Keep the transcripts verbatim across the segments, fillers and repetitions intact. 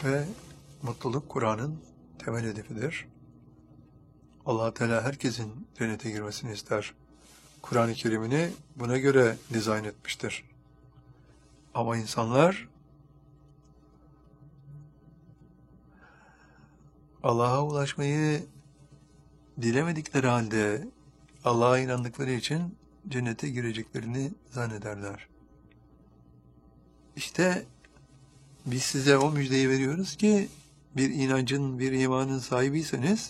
ve mutluluk Kur'an'ın temel hedefidir. Allah Teala herkesin cennete girmesini ister. Kur'an-ı Kerim'ini buna göre dizayn etmiştir. Ama insanlar Allah'a ulaşmayı dilemedikleri halde Allah'a inandıkları için cennete gireceklerini zannederler. İşte biz size o müjdeyi veriyoruz ki bir inancın, bir imanın sahibiyseniz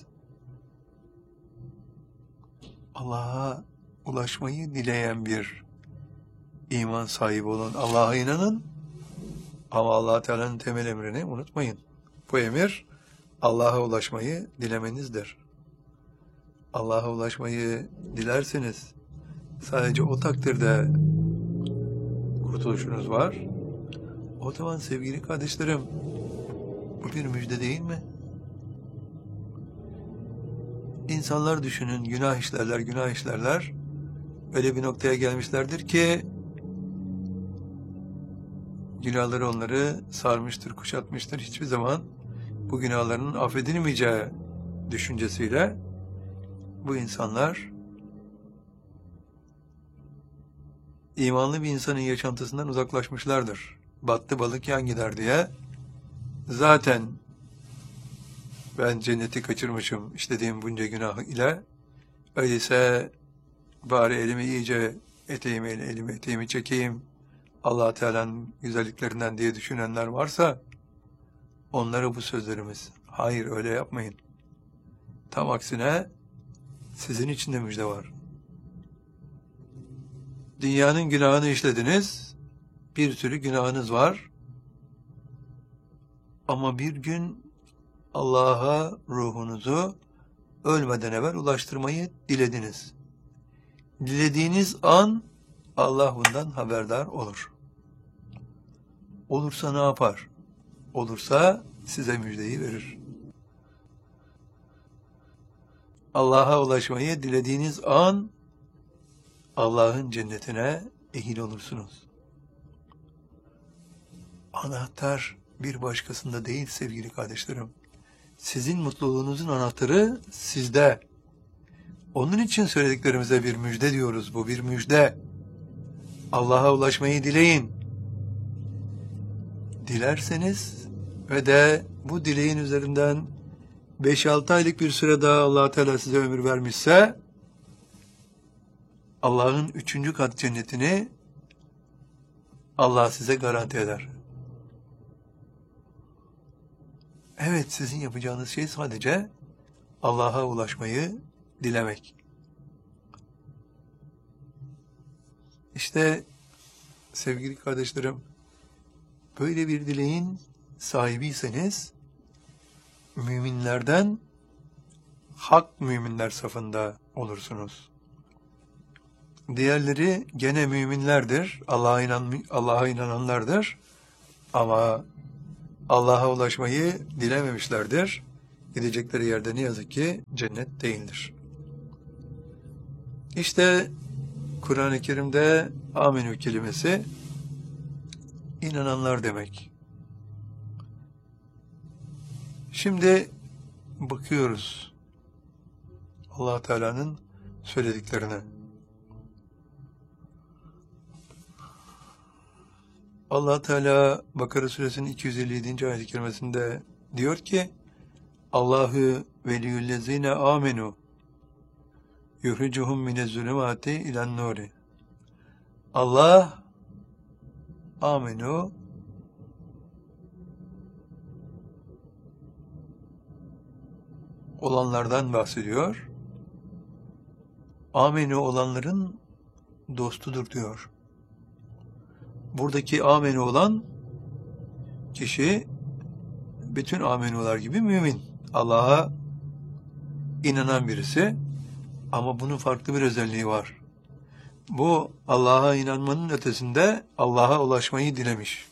Allah'a ulaşmayı dileyen bir iman sahibi olun. Allah'a inanın ama Allah Teala'nın temel emrini unutmayın. Bu emir Allah'a ulaşmayı dilemenizdir. Allah'a ulaşmayı dilerseniz sadece o takdirde kurtuluşunuz var. O zaman sevgili kardeşlerim, bu bir müjde değil mi? İnsanlar düşünün, günah işlerler, günah işlerler. Öyle bir noktaya gelmişlerdir ki günahları onları sarmıştır, kuşatmıştır. Hiçbir zaman bu günahlarının affedilmeyeceği düşüncesiyle bu insanlar imanlı bir insanın yaşantısından uzaklaşmışlardır. Battı balık yan gider diye. Zaten ben cenneti kaçırmışım işlediğim bunca günah ile. Öyleyse bari elimi iyice eteğimi, elimi eteğimi çekeyim. Allah Teala'nın güzelliklerinden diye düşünenler varsa onlara bu sözlerimiz. Hayır, öyle yapmayın. Tam aksine sizin için de müjde var. Dünyanın günahını işlediniz. Bir sürü günahınız var. Ama bir gün Allah'a ruhunuzu ölmeden evvel ulaştırmayı dilediniz. Dilediğiniz an Allah bundan haberdar olur. Olursa ne yapar? Olursa size müjdeyi verir. Allah'a ulaşmayı dilediğiniz an Allah'ın cennetine ehil olursunuz. Anahtar bir başkasında değil sevgili kardeşlerim. Sizin mutluluğunuzun anahtarı sizde. Onun için söylediklerimize bir müjde diyoruz. Bu bir müjde. Allah'a ulaşmayı dileyin. Dilerseniz ve de bu dileğin üzerinden beş altı aylık bir süre daha Allah Teala size ömür vermişse Allah'ın üçüncü kat cennetini Allah size garanti eder. Evet, sizin yapacağınız şey sadece Allah'a ulaşmayı dilemek. İşte sevgili kardeşlerim, böyle bir dileğin sahibiyseniz müminlerden hak müminler safında olursunuz. Diğerleri gene müminlerdir, Allah'a inan Allah'a inananlardır ama Allah'a ulaşmayı dilememişlerdir. Gidecekleri yerde ne yazık ki cennet değildir. İşte Kur'an-ı Kerim'de amenü kelimesi inananlar demek. Şimdi bakıyoruz Allah Teala'nın söylediklerine. Allah Teala Bakara Suresinin iki yüz elli yedinci ayet-i kerimesinde diyor ki Allahu veliyyüllezine amenu yuhricuhum minezzulumati ilen nuri. Allah amenu olanlardan bahsediyor. Amenu olanların dostudur diyor. Buradaki amenu olan kişi bütün amenular gibi mümin. Allah'a inanan birisi ama bunun farklı bir özelliği var. Bu Allah'a inanmanın ötesinde Allah'a ulaşmayı dilemiş.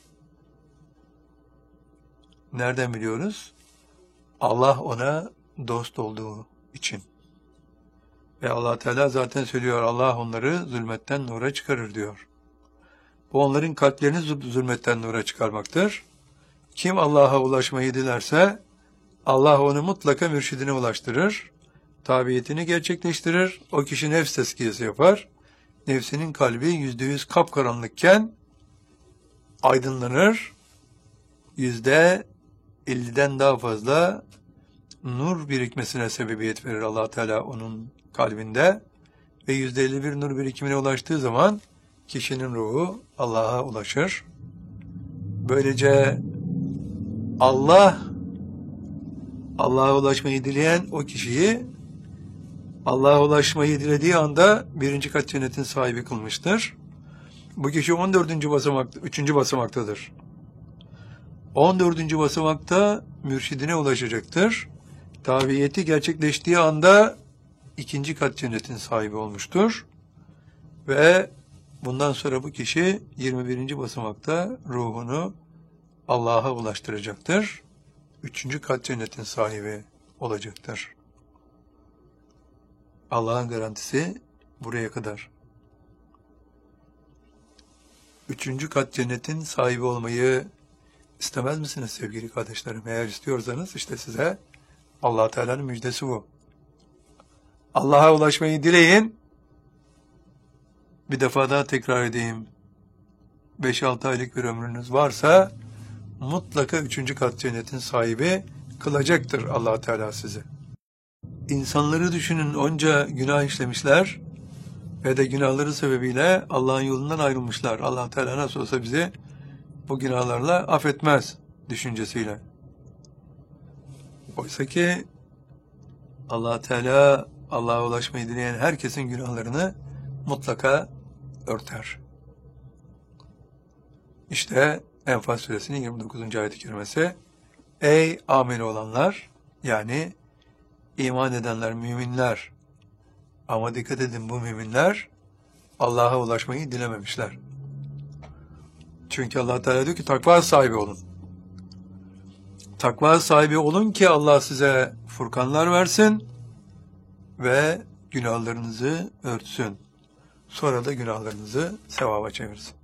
Nereden biliyoruz? Allah ona dost olduğu için. Ve Allah Teala zaten söylüyor, Allah onları zulmetten nura çıkarır diyor. Bu onların kalplerini zulmetten nura çıkarmaktır. Kim Allah'a ulaşmayı dilerse Allah onu mutlaka mürşidine ulaştırır. Tabiyetini gerçekleştirir. O kişi nefs tezkiyesi yapar. Nefsinin kalbi yüzde yüz kapkaranlıkken aydınlanır. Yüzde elliden daha fazla nur birikmesine sebebiyet verir Allah Teala onun kalbinde. Ve yüzde elli bir nur birikimine ulaştığı zaman kişinin ruhu Allah'a ulaşır. Böylece Allah, Allah'a ulaşmayı dileyen o kişiyi Allah'a ulaşmayı dilediği anda birinci kat cennetin sahibi kılmıştır. Bu kişi on dördüncü basamakta, üçüncü basamaktadır. on dördüncü basamakta mürşidine ulaşacaktır. Tabiyeti gerçekleştiği anda ikinci kat cennetin sahibi olmuştur. Ve bundan sonra bu kişi yirmi birinci basamakta ruhunu Allah'a ulaştıracaktır. Üçüncü kat cennetin sahibi olacaktır. Allah'ın garantisi buraya kadar. Üçüncü kat cennetin sahibi olmayı istemez misiniz sevgili kardeşlerim? Eğer istiyorsanız işte size Allah Teala'nın müjdesi bu. Allah'a ulaşmayı dileyin. Bir defa daha tekrar edeyim. beş altı aylık bir ömrünüz varsa mutlaka üçüncü kat cennetin sahibi kılacaktır Allah Teala sizi. İnsanları düşünün, onca günah işlemişler ve de günahları sebebiyle Allah'ın yolundan ayrılmışlar. Allah Teala nasıl olsa bizi bu günahlarla affetmez düşüncesiyle. Oysa ki Allah Teala Allah'a ulaşmayı dileyen herkesin günahlarını mutlaka örter. İşte Enfal suresinin yirmi dokuzuncu ayet-i kerimesi. Ey ameli olanlar, yani iman edenler, müminler, ama dikkat edin, bu müminler Allah'a ulaşmayı dilememişler. Çünkü Allah Teala diyor ki takva sahibi olun. Takva sahibi olun ki Allah size furkanlar versin ve günahlarınızı örtsün. Sonra da günahlarınızı sevaba çevirsin.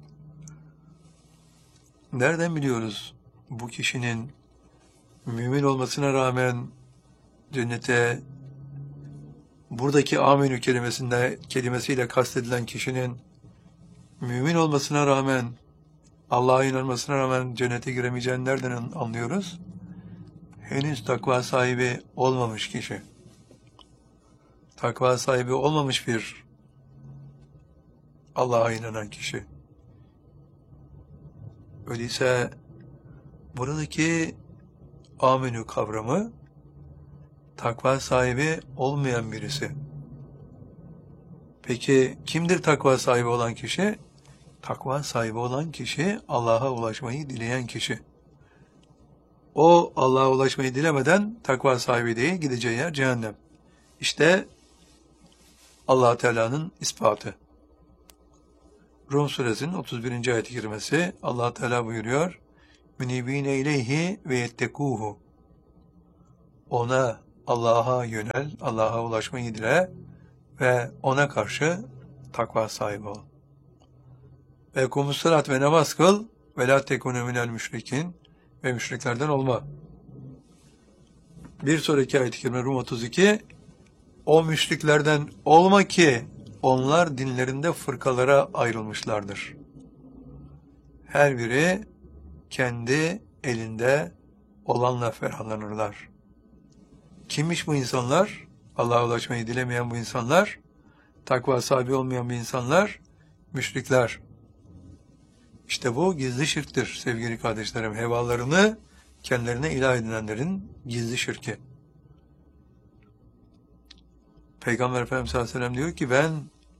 Nereden biliyoruz bu kişinin mümin olmasına rağmen cennete, buradaki amenü kelimesinde, kelimesiyle kastedilen kişinin mümin olmasına rağmen, Allah'a inanmasına rağmen cennete giremeyeceğini nereden anlıyoruz? Henüz takva sahibi olmamış kişi. Takva sahibi olmamış bir Allah'a inanan kişi. Öyleyse buradaki amenü kavramı takva sahibi olmayan birisi. Peki kimdir takva sahibi olan kişi? Takva sahibi olan kişi Allah'a ulaşmayı dileyen kişi. O Allah'a ulaşmayı dilemeden takva sahibi değil, gideceği yer cehennem. İşte Allah Teala'nın ispatı. Rum suresinin otuz birinci ayet-i kerimesi, Allah Teala buyuruyor: "Münibine ileyhi ve yettekuhu." Ona, Allah'a yönel, Allah'a ulaşmayı dile ve ona karşı takva sahibi ol. Ve kumussalat ve namaz kıl ve la tekunu minel müşrikin, ve müşriklerden olma. Bir sonraki ayet-i kerime Rum otuz iki, o müşriklerden olma ki onlar dinlerinde fırkalara ayrılmışlardır. Her biri kendi elinde olanla ferahlanırlar. Kimmiş bu insanlar? Allah'a ulaşmayı dilemeyen bu insanlar, takva sahibi olmayan bu insanlar, müşrikler. İşte bu gizli şirktir sevgili kardeşlerim. Hevalarını kendilerine ilah edinenlerin gizli şirki. Peygamber Efendimiz sallallahu aleyhi ve sellem diyor ki, ben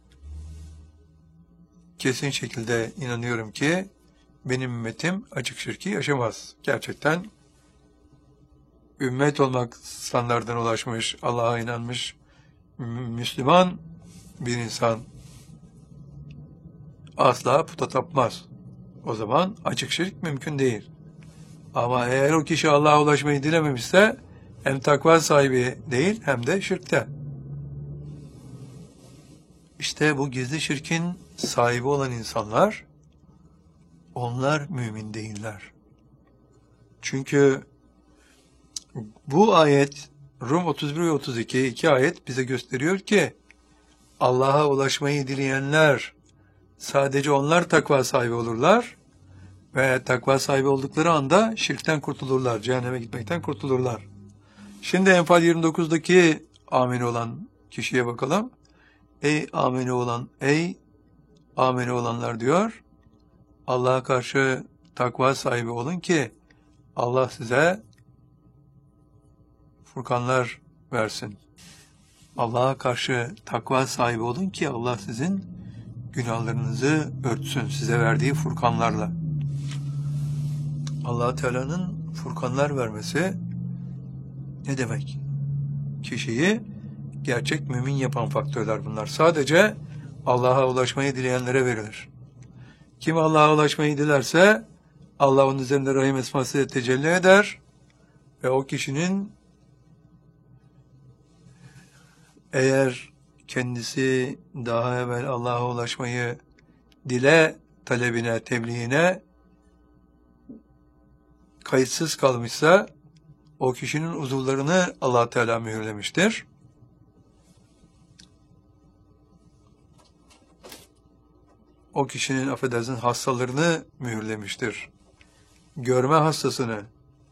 kesin şekilde inanıyorum ki benim ümmetim açık şirki yaşamaz. Gerçekten ümmet olmak standardına ulaşmış, Allah'a inanmış, Müslüman bir insan asla puta tapmaz. O zaman açık şirk mümkün değil. Ama eğer o kişi Allah'a ulaşmayı dilememişse hem takva sahibi değil hem de şirkte. İşte bu gizli şirkin sahibi olan insanlar, onlar mümin değiller. Çünkü bu ayet Rum otuz bir ve otuz iki iki ayet bize gösteriyor ki Allah'a ulaşmayı dileyenler sadece onlar takva sahibi olurlar ve takva sahibi oldukları anda şirkten kurtulurlar, cehenneme gitmekten kurtulurlar. Şimdi Enfal yirmi dokuzdaki ameli olan kişiye bakalım. Ey ameli olan, ey ameli olanlar diyor, Allah'a karşı takva sahibi olun ki Allah size furkanlar versin. Allah'a karşı takva sahibi olun ki Allah sizin günahlarınızı örtsün size verdiği furkanlarla. Allah Teala'nın furkanlar vermesi ne demek? Kişiyi gerçek mümin yapan faktörler bunlar. Sadece Allah'a ulaşmayı dileyenlere verilir. Kim Allah'a ulaşmayı dilerse Allah onun üzerinde rahim esması tecelli eder ve o kişinin eğer kendisi daha evvel Allah'a ulaşmayı dile talebine, tebliğine kayıtsız kalmışsa o kişinin uzuvlarını Allah Teala mühürlemiştir. O kişinin affedersiniz hastalarını mühürlemiştir. Görme hastasını,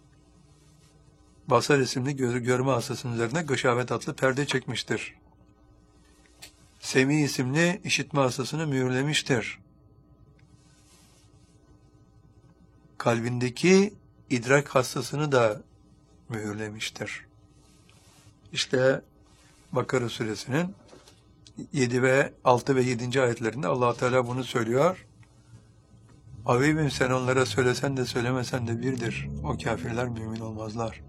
Basar isimli görme hastasının üzerine gışavet adlı perde çekmiştir. Semi isimli işitme hastasını mühürlemiştir. Kalbindeki idrak hastasını da mühürlemiştir. İşte Bakara suresinin yedi ve altı ve yedinci ayetlerinde Allah Teala bunu söylüyor. Habibim sen onlara söylesen de söylemesen de birdir. O kafirler mümin olmazlar.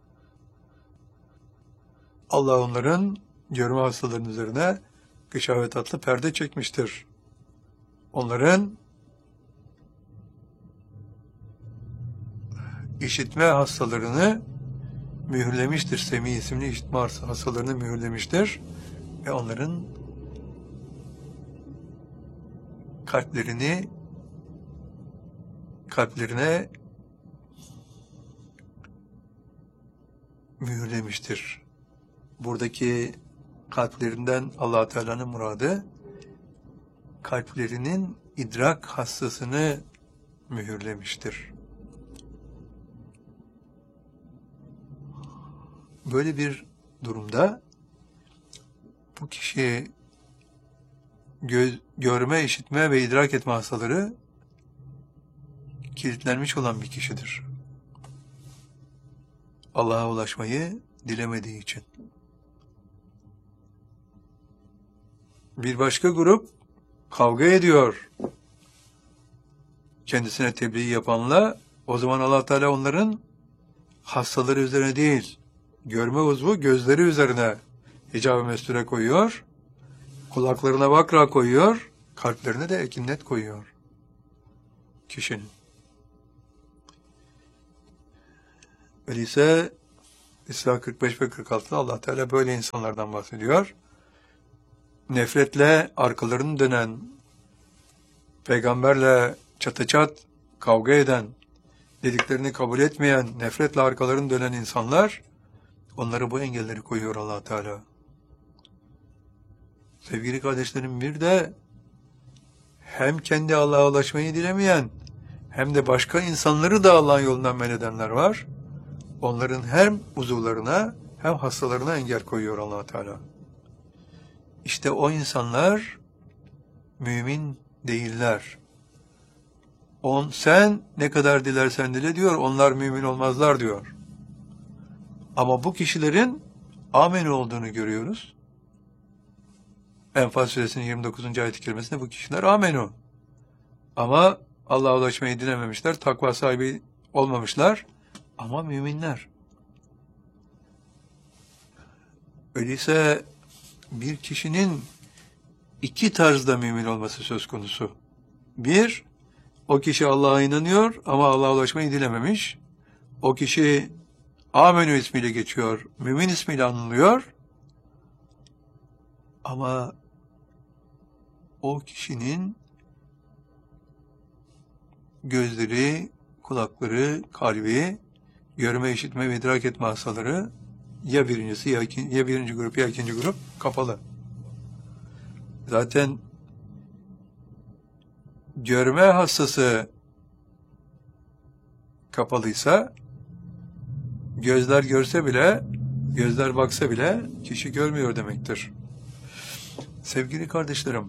Allah onların görme hastalarının üzerine gışavet adlı perde çekmiştir. Onların işitme hastalarını mühürlemiştir. Semi isimli işitme hastalarını mühürlemiştir. Ve onların kalplerini kalplerine mühürlemiştir. Buradaki kalplerinden Allah Teala'nın muradı kalplerinin idrak hastasını mühürlemiştir. Böyle bir durumda bu kişi göz, görme, işitme ve idrak etme hastaları kilitlenmiş olan bir kişidir. Allah'a ulaşmayı dilemediği için. Bir başka grup kavga ediyor. Kendisine tebliğ yapanla, o zaman Allah Teala onların hastaları üzerine değil, görme uzvu gözleri üzerine hicab-ı mesture koyuyor, kulaklarına vakra koyuyor, kalplerine de ekinnet koyuyor kişinin. Öyleyse İsra kırk beş ve kırk altıda Allah Teala böyle insanlardan bahsediyor. Nefretle arkalarını dönen, peygamberle çataçat kavga eden, dediklerini kabul etmeyen, nefretle arkalarını dönen insanlar, onlara bu engelleri koyuyor Allah Teala. Sevgili kardeşlerim, bir de hem kendi Allah'a ulaşmayı dilemeyen, hem de başka insanları da Allah'ın yolundan men edenler var. Onların hem uzuvlarına hem hastalarına engel koyuyor Allah Teala. İşte o insanlar mümin değiller. On, sen ne kadar dilersen dile diyor, onlar mümin olmazlar diyor. Ama bu kişilerin ameni olduğunu görüyoruz. Enfal suresinin yirmi dokuzuncu ayet-i kerimesinde bu kişiler amenu. Ama Allah'a ulaşmayı dilememişler, takva sahibi olmamışlar ama müminler. Öyleyse bir kişinin iki tarzda mümin olması söz konusu. Bir, o kişi Allah'a inanıyor ama Allah'a ulaşmayı dilememiş. O kişi Amenü ismiyle geçiyor, mümin ismiyle anılıyor. Ama o kişinin gözleri, kulakları, kalbi görme, işitme ve idrak etme hastaları ya birincisi ya, iki, ya birinci grup ya ikinci grup kapalı. Zaten görme hastası kapalıysa gözler görse bile, gözler baksa bile kişi görmüyor demektir. Sevgili kardeşlerim,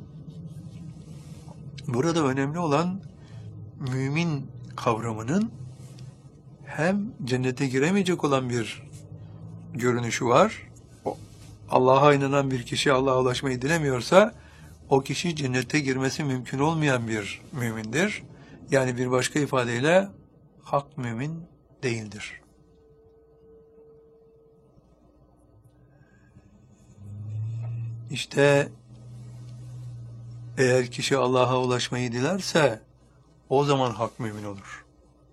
burada önemli olan mümin kavramının hem cennete giremeyecek olan bir görünüşü var. Allah'a inanan bir kişi Allah'a ulaşmayı dilemiyorsa o kişi cennete girmesi mümkün olmayan bir mümindir. Yani bir başka ifadeyle hak mümin değildir. İşte eğer kişi Allah'a ulaşmayı dilerse o zaman hak mümin olur.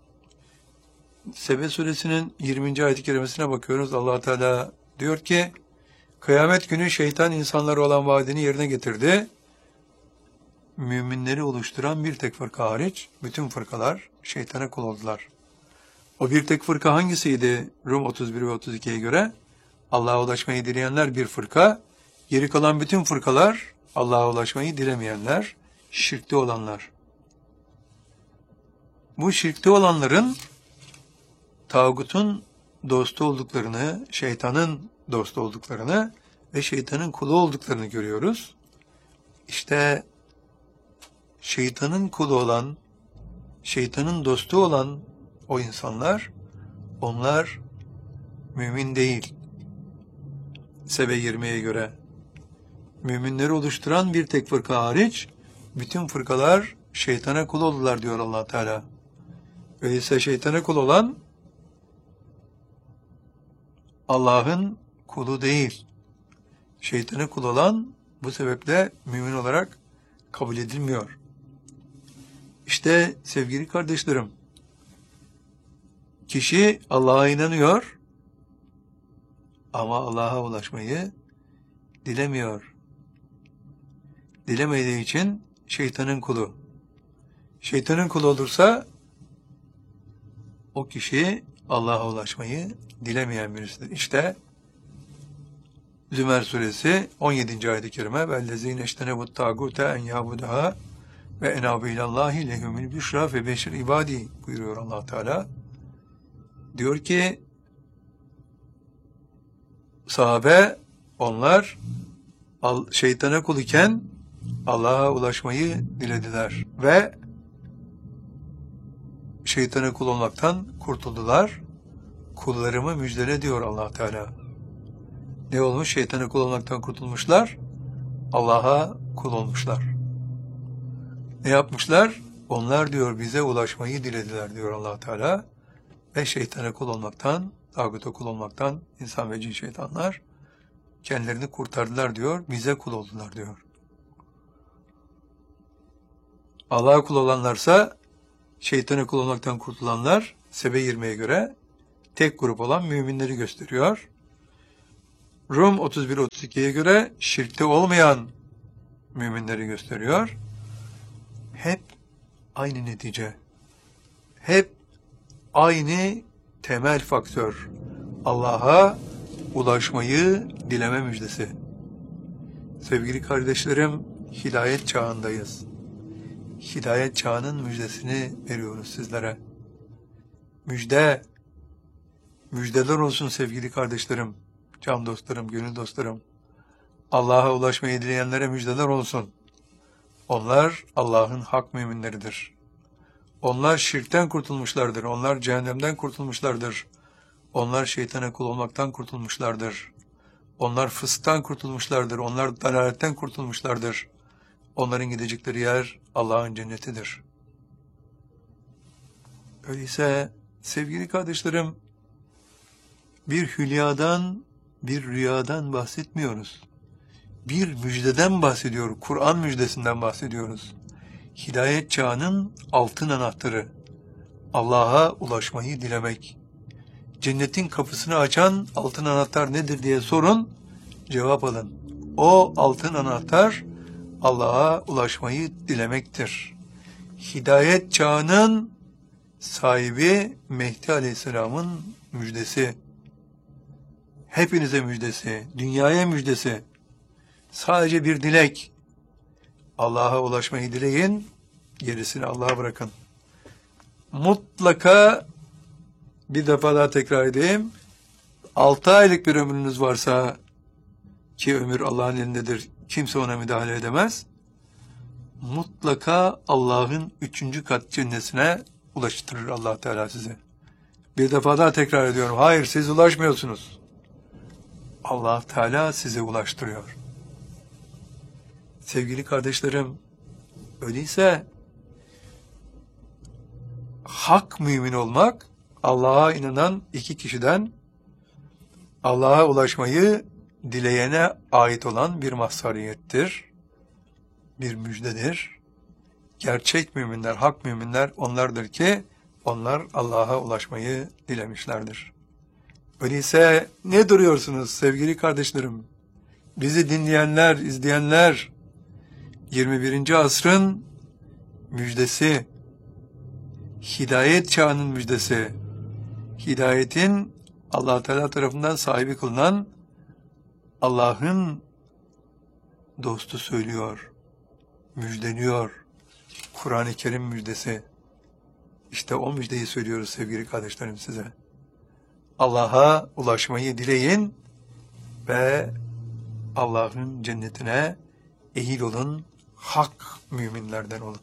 Sebe suresinin yirminci ayet-i kerimesine bakıyoruz. Allah Teala diyor ki, kıyamet günü şeytan insanlara olan vaadini yerine getirdi. Müminleri oluşturan bir tek fırka hariç bütün fırkalar şeytana kul oldular. O bir tek fırka hangisiydi? Rum otuz bir ve otuz ikiye göre Allah'a ulaşmayı dileyenler bir fırka, geri kalan bütün fırkalar Allah'a ulaşmayı dilemeyenler, şirkte olanlar. Bu şirkte olanların tağutun dostu olduklarını, şeytanın dostu olduklarını ve şeytanın kulu olduklarını görüyoruz. İşte şeytanın kulu olan, şeytanın dostu olan o insanlar, onlar mümin değil. Sebe yirmiye göre müminleri oluşturan bir tek fırka hariç bütün fırkalar şeytana kul oldular diyor Allah Teala. Öyleyse şeytana kul olan Allah'ın kulu değil. Şeytana kul olan bu sebeple mümin olarak kabul edilmiyor. İşte sevgili kardeşlerim, kişi Allah'a inanıyor ama Allah'a ulaşmayı dilemiyor. Dilemediği için şeytanın kulu. Şeytanın kulu olursa o kişi Allah'a ulaşmayı dilemeyen birisidir. İşte Zümer suresi on yedinci ayet-i kerime وَالَّذ۪ينَ اَشْتَنَبُ التَّاغُوتَ اَنْ يَعْبُدَهَا وَاَنَابُ اِلَى اللّٰهِ لَهُمُ الْبُشْرَى فَبَشِّرْ ibadi buyuruyor Allah Teala. Diyor ki sahabe onlar şeytana kul iken Allah'a ulaşmayı dilediler ve şeytana kul olmaktan kurtuldular. Kullarımı müjdele diyor Allah Teala. Ne olmuş? Şeytana kul olmaktan kurtulmuşlar. Allah'a kul olmuşlar. Ne yapmışlar? Onlar diyor bize ulaşmayı dilediler diyor Allah Teala. Ve şeytana kul olmaktan, tağuta kul olmaktan insan ve cin şeytanlar kendilerini kurtardılar diyor. Bize kul oldular diyor. Allah'a kul olanlarsa şeytana kul olmaktan kurtulanlar Sebe yirmiye göre tek grup olan müminleri gösteriyor. Rum otuz bir otuz ikiye göre şirkte olmayan müminleri gösteriyor. Hep aynı netice. Hep aynı temel faktör. Allah'a ulaşmayı dileme müjdesi. Sevgili kardeşlerim, hidayet çağındayız. Hidayet çağının müjdesini veriyoruz sizlere. Müjde, müjdeler olsun sevgili kardeşlerim, can dostlarım, gönül dostlarım. Allah'a ulaşmayı dileyenlere müjdeler olsun. Onlar Allah'ın hak müminleridir. Onlar şirkten kurtulmuşlardır. Onlar cehennemden kurtulmuşlardır. Onlar şeytana kul olmaktan kurtulmuşlardır. Onlar fısktan kurtulmuşlardır. Onlar dalaletten kurtulmuşlardır. Onların gidecekleri yer Allah'ın cennetidir. Öyleyse sevgili kardeşlerim, bir hülyadan, bir rüyadan bahsetmiyoruz. Bir müjdeden bahsediyoruz. Kur'an müjdesinden bahsediyoruz. Hidayet çağının altın anahtarı. Allah'a ulaşmayı dilemek. Cennetin kapısını açan altın anahtar nedir diye sorun, cevap alın. O altın anahtar Allah'a ulaşmayı dilemektir. Hidayet çağının sahibi Mehdi Aleyhisselam'ın müjdesi. Hepinize müjdesi, dünyaya müjdesi. Sadece bir dilek. Allah'a ulaşmayı dileyin, gerisini Allah'a bırakın. Mutlaka, bir defa daha tekrar edeyim, altı aylık bir ömrünüz varsa, ki ömür Allah'ın elindedir, kimse ona müdahale edemez, mutlaka Allah'ın üçüncü kat cennetine ulaştırır Allah Teala size. Bir defa daha tekrar ediyorum, hayır siz ulaşmıyorsunuz. Allah Teala size ulaştırıyor. Sevgili kardeşlerim, öyleyse hak mümin olmak, Allah'a inanan iki kişiden Allah'a ulaşmayı dileyene ait olan bir mazhariyettir, bir müjdedir. Gerçek müminler, hak müminler onlardır ki onlar Allah'a ulaşmayı dilemişlerdir. Öyleyse ne duruyorsunuz sevgili kardeşlerim? Bizi dinleyenler, izleyenler, yirmi birinci asrın müjdesi, hidayet çağının müjdesi, hidayetin Allah Teala tarafından sahibi kılınan Allah'ın dostu söylüyor, müjdeliyor. Kur'an-ı Kerim müjdesi. İşte o müjdeyi söylüyoruz sevgili kardeşlerim size. Allah'a ulaşmayı dileyin ve Allah'ın cennetine ehil olun, hak müminlerden olun.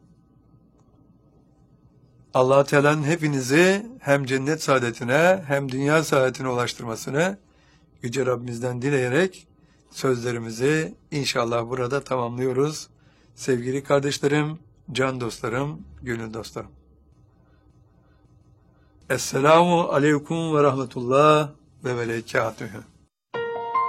Allah Teala'nın hepinizi hem cennet saadetine hem dünya saadetine ulaştırmasını Yüce Rabbimizden dileyerek sözlerimizi inşallah burada tamamlıyoruz. Sevgili kardeşlerim, can dostlarım, gönül dostlarım. Esselamu aleyküm ve rahmetullah ve berekatühü.